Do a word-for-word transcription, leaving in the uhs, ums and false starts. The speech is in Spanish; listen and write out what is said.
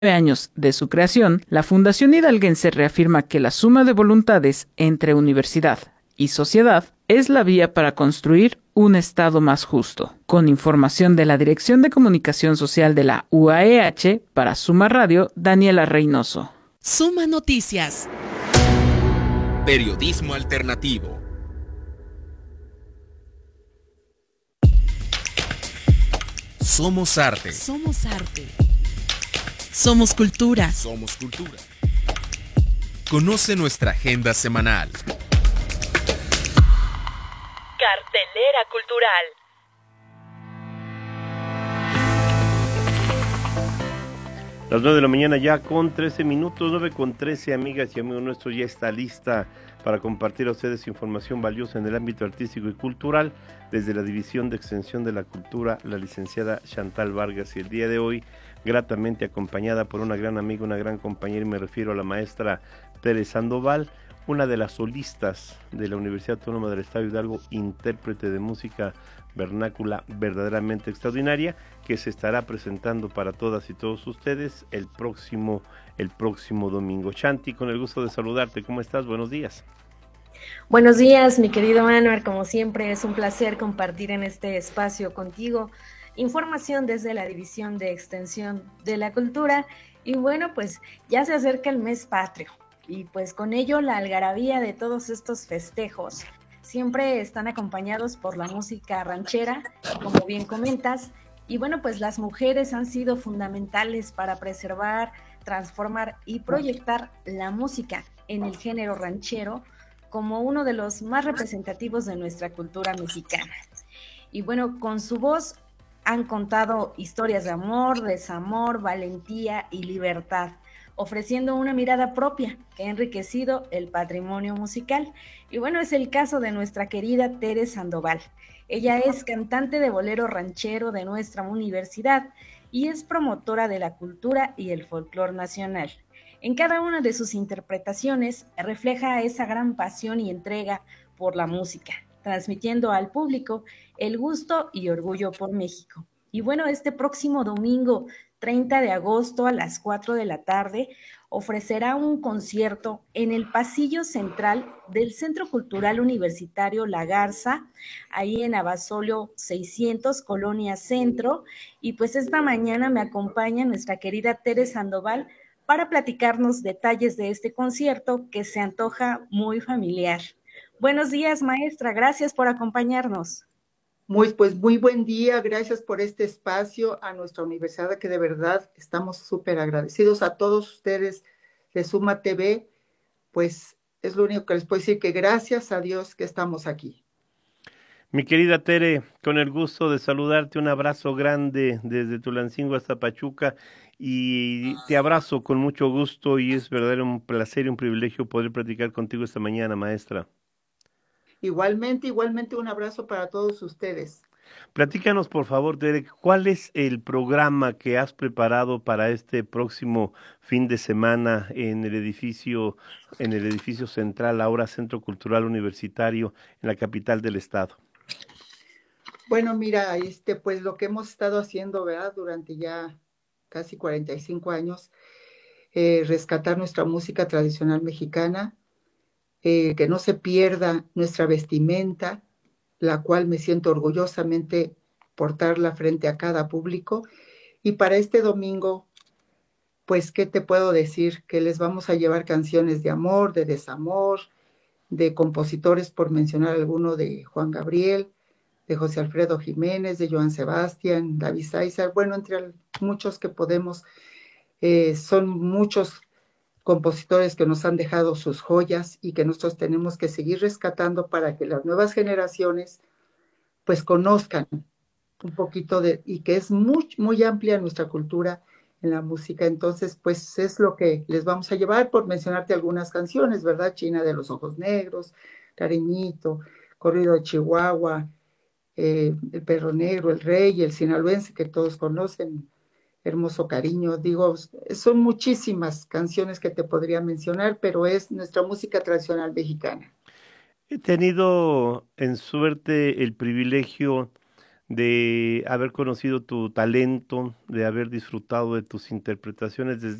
años de su creación, la Fundación Hidalguense reafirma que la suma de voluntades entre universidad y sociedad es la vía para construir un Estado más justo. Con información de la Dirección de Comunicación Social de la U A E H, para Suma Radio, Daniela Reynoso. Suma Noticias. Periodismo alternativo. Somos arte. Somos arte. Somos cultura. Somos cultura. Conoce nuestra agenda semanal. Cartelera cultural. Las nueve de la mañana ya con trece minutos, nueve con trece, amigas y amigos nuestros, ya está lista para compartir a ustedes información valiosa en el ámbito artístico y cultural desde la División de Extensión de la Cultura, la licenciada Chantal Vargas, y el día de hoy gratamente acompañada por una gran amiga, una gran compañera, y me refiero a la maestra Tere Sandoval, una de las solistas de la Universidad Autónoma del Estado de Hidalgo, intérprete de música vernácula verdaderamente extraordinaria, que se estará presentando para todas y todos ustedes el próximo, el próximo domingo. Chanti, con el gusto de saludarte, ¿cómo estás? Buenos días. Buenos días, mi querido Manuel, como siempre es un placer compartir en este espacio contigo información desde la División de Extensión de la Cultura, y bueno, pues ya se acerca el mes patrio, y pues con ello la algarabía de todos estos festejos siempre están acompañados por la música ranchera, como bien comentas, y bueno, pues las mujeres han sido fundamentales para preservar, transformar y proyectar la música en el género ranchero como uno de los más representativos de nuestra cultura mexicana. Y bueno, con su voz han contado historias de amor, desamor, valentía y libertad, ofreciendo una mirada propia que ha enriquecido el patrimonio musical. Y bueno, es el caso de nuestra querida Tere Sandoval. Ella es cantante de bolero ranchero de nuestra universidad y es promotora de la cultura y el folclor nacional. En cada una de sus interpretaciones refleja esa gran pasión y entrega por la música, transmitiendo al público el gusto y orgullo por México. Y bueno, este próximo domingo treinta de agosto a las cuatro de la tarde ofrecerá un concierto en el pasillo central del Centro Cultural Universitario La Garza, ahí en Abasolo seiscientos, Colonia Centro, y pues esta mañana me acompaña nuestra querida Tere Sandoval para platicarnos detalles de este concierto que se antoja muy familiar. Buenos días, maestra, gracias por acompañarnos. Muy, pues muy buen día, gracias por este espacio a nuestra universidad, que de verdad estamos súper agradecidos a todos ustedes de Suma T V, pues es lo único que les puedo decir, que gracias a Dios que estamos aquí. Mi querida Tere, con el gusto de saludarte, un abrazo grande desde Tulancingo hasta Pachuca, y te abrazo con mucho gusto, y es verdadero un placer y un privilegio poder platicar contigo esta mañana, maestra. Igualmente, igualmente un abrazo para todos ustedes. Platícanos, por favor, Tere, ¿cuál es el programa que has preparado para este próximo fin de semana en el edificio, en el edificio central, ahora Centro Cultural Universitario, en la capital del estado? Bueno, mira, este, pues lo que hemos estado haciendo, ¿verdad? Durante ya casi cuarenta y cinco años, eh, rescatar nuestra música tradicional mexicana, eh, que no se pierda nuestra vestimenta, la cual me siento orgullosamente portarla frente a cada público. Y para este domingo, pues, ¿qué te puedo decir? Que les vamos a llevar canciones de amor, de desamor, de compositores, por mencionar alguno, de Juan Gabriel, de José Alfredo Jiménez, de Joan Sebastián, David Sáizar, bueno, entre muchos que podemos, eh, son muchos compositores que nos han dejado sus joyas y que nosotros tenemos que seguir rescatando para que las nuevas generaciones pues conozcan un poquito de, y que es muy, muy amplia nuestra cultura en la música. Entonces, pues es lo que les vamos a llevar, por mencionarte algunas canciones, ¿verdad? China de los Ojos Negros, Cariñito, Corrido de Chihuahua, eh, El Perro Negro, El Rey, El Sinaloense, que todos conocen, Hermoso Cariño. Digo, son muchísimas canciones que te podría mencionar, pero es nuestra música tradicional mexicana. He tenido en suerte el privilegio de haber conocido tu talento, de haber disfrutado de tus interpretaciones desde